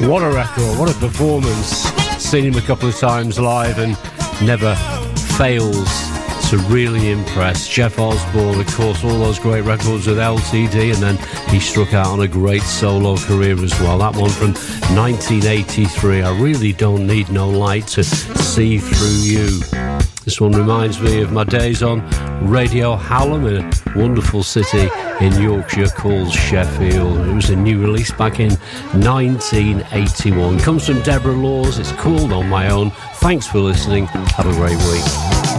What a record, what a performance. Seen him a couple of times live and never fails to really impress. Jeff Osborne, of course, all those great records with LTD, and then he struck out on a great solo career as well. That one from 1983, I Really Don't Need No Light to See Through You. This one reminds me of my days on Radio Hallam in a wonderful city in Yorkshire called Sheffield. It was a new release back in 1981. Comes from Deborah Laws. It's called On My Own. Thanks for listening. Have a great week.